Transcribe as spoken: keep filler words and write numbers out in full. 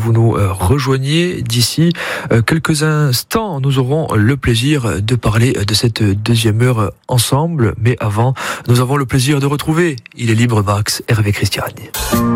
vous nous rejoigniez. D'ici quelques instants, nous aurons le plaisir de parler de cette deuxième heure ensemble. Mais avant, nous avons le plaisir de retrouver Il est libre Max, Hervé Christiani.